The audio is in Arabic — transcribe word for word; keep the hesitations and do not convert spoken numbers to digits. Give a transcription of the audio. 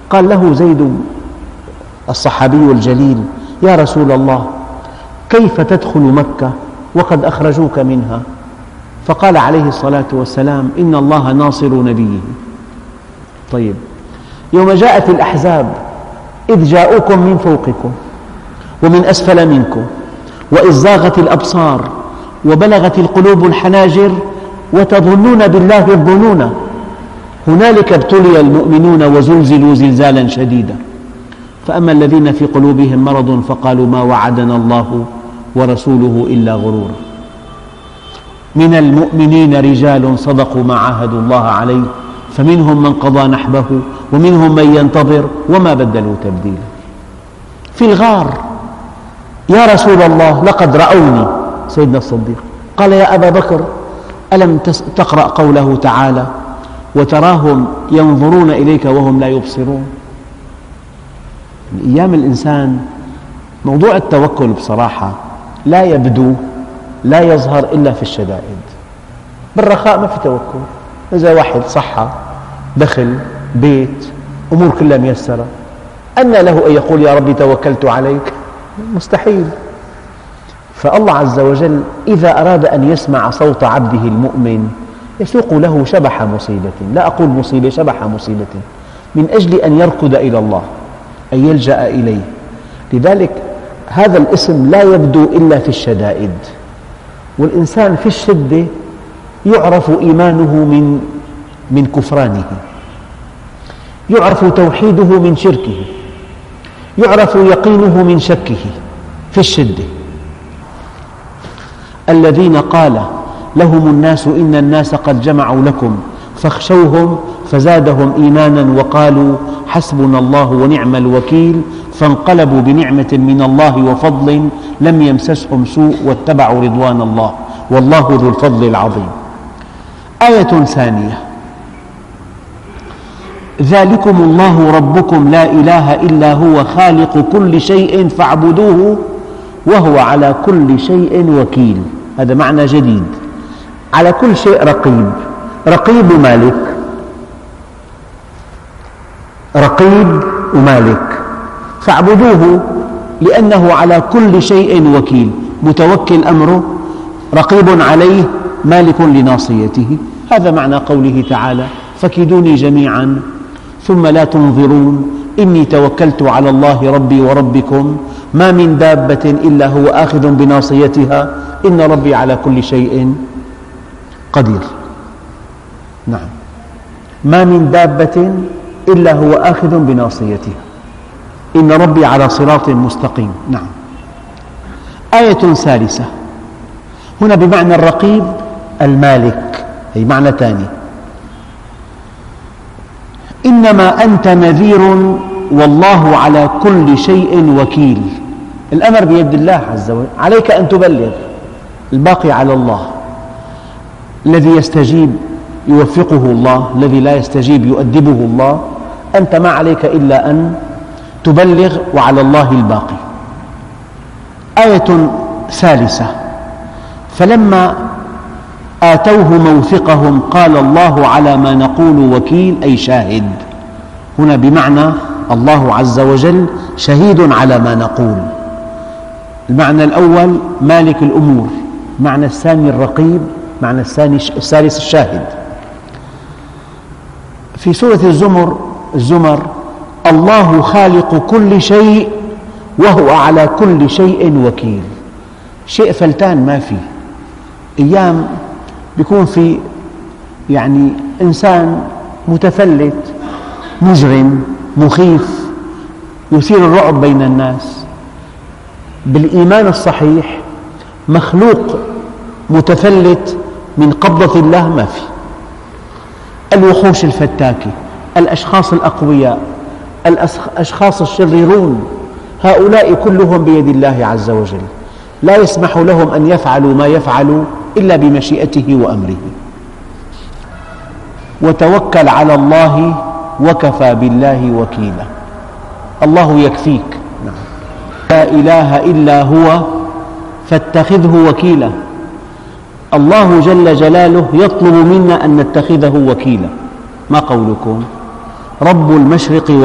قال له زيد الصحابي الجليل: يا رسول الله، كيف تدخل مكة وقد أخرجوك منها؟ فقال عليه الصلاة والسلام: إن الله ناصر نبيه. طيب، يوم جاءت الأحزاب إذ جاءوكم من فوقكم ومن أسفل منكم وإذ زاغت الأبصار وبلغت القلوب الحناجر وتظنون بالله الظنون هنالك ابتلي المؤمنون وزلزلوا زلزالا شديدا فأما الذين في قلوبهم مرض فقالوا ما وعدنا الله ورسوله إلا غرورا. من المؤمنين رجال صدقوا ما عاهدوا الله عليه فمنهم من قضى نحبه ومنهم من ينتظر وما بدلوا تبديلا. في الغار: يا رسول الله، لقد رأوني. سيدنا الصديق قال: يا أبا بكر، ألم تقرأ قوله تعالى: وتراهم ينظرون إليك وهم لا يبصرون؟ من أيام الإنسان موضوع التوكل بصراحة لا يبدو، لا يظهر إلا في الشدائد. بالرخاء ما في توكل. إذا واحد صحة، دخل، بيت، أمور كلها ميسرة، أن له أن يقول يا ربي توكلت عليك؟ مستحيل. فالله عز وجل إذا أراد أن يسمع صوت عبده المؤمن يسوق له شبح مصيبة، لا أقول مصيبة، شبح مصيبة، من أجل أن يركض إلى الله، أن يلجأ إليه. لذلك هذا الاسم لا يبدو إلا في الشدائد، والإنسان في الشدة يعرف إيمانه من من كفرانه، يعرف توحيده من شركه، يعرف يقينه من شكه في الشدة. الذين قال لهم الناس إن الناس قد جمعوا لكم فاخشوهم فزادهم إيمانا وقالوا حسبنا الله ونعم الوكيل فانقلبوا بنعمة من الله وفضل لم يمسسهم سوء واتبعوا رضوان الله والله ذو الفضل العظيم. آية ثانية: ذلكم الله ربكم لا إله إلا هو خالق كل شيء فاعبدوه وهو على كل شيء وكيل. هذا معنى جديد. على كل شيء رقيب، رقيب ومالك، رقيب ومالك، فاعبدوه لأنه على كل شيء وكيل، متوكل أمره، رقيب عليه، مالك لناصيته. هذا معنى قوله تعالى: فكيدوني جميعا ثم لا تنظرون إني توكلت على الله ربي وربكم ما من دابة إلا هو آخذ بناصيتها إن ربي على كل شيء قدير. نعم، ما من دابة إلا هو آخذ بناصيتها إن ربي على صراط مستقيم. نعم. آية ثالثة هنا بمعنى الرقيب المالك، أي معنى ثاني: إنما أنت نذير والله على كل شيء وكيل. الأمر بيد الله عز وجل، عليك أن تبلغ، الباقي على الله. الذي يستجيب يوفقه الله، الذي لا يستجيب يؤدبه الله. أنت ما عليك إلا أن تبلغ وعلى الله الباقي. آية ثالثة: فلما آتوه موثقهم قال الله على ما نقول وكيل، أي شاهد. هنا بمعنى الله عز وجل شهيد على ما نقول. المعنى الأول مالك الأمور، المعنى الثاني الرقيب، المعنى الثالث الشاهد. في سورة الزمر الزمر الله خالق كل شيء وهو على كل شيء وكيل. شيء فلتان ما فيه. أيام بيكون في يعني إنسان متفلت مجرم مخيف يثير الرعب بين الناس. بالإيمان الصحيح مخلوق متفلت من قبضة الله ما في. الوحوش الفتاكة، الأشخاص الأقوياء، الأشخاص الشريرون، هؤلاء كلهم بيد الله عز وجل، لا يسمح لهم أن يفعلوا ما يفعلوا إلا بمشيئته وأمره. وتوكل على الله وكفى بالله وكيلا. الله يكفيك. لا إله إلا هو فاتخذه وكيلا. الله جل جلاله يطلب منا أن نتخذه وكيلا. ما قولكم؟ رب المشرق